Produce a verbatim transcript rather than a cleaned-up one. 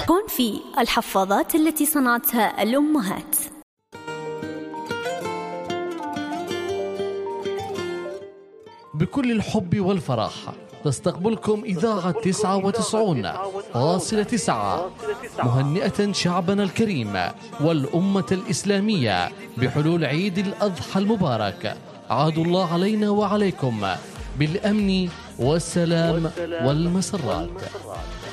كونفي، الحفاضات التي صنعتها الأمهات. بكل الحب والفرح تستقبلكم إذاعة تسعة وتسعون فاصلة تسعة مهنئة شعبنا الكريم والأمة الإسلامية بحلول عيد الأضحى المبارك. عاد الله علينا وعليكم بالأمن والسلام والمسرات.